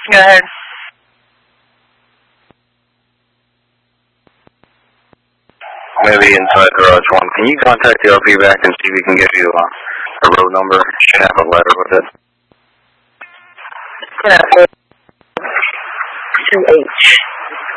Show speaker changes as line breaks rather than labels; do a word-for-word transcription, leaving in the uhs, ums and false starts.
Go ahead.
Maybe inside garage one. Can you contact the L P back and see if we can give you uh, a road number? Should have a letter with it.
Yeah. two H.